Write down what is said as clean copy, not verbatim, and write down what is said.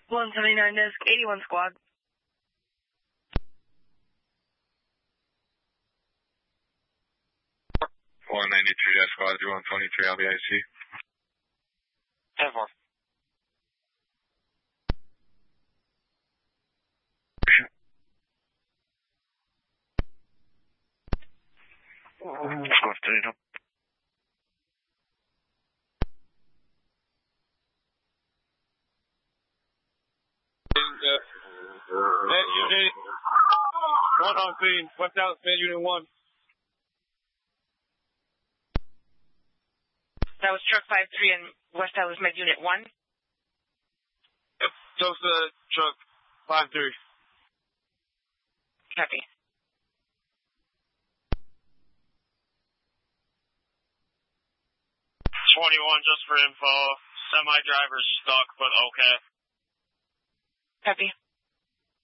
179 disc, 81 squad. 193 squad, 123 LBIC. 10-4. Squad 3, no. Med Unit 1 on scene. West Dallas, Med Unit 1. That was truck 53 and West Dallas Med Unit 1. Yep. Tulsa truck 53. Copy. 21, just for info. Semi-driver's stuck, but okay. Copy.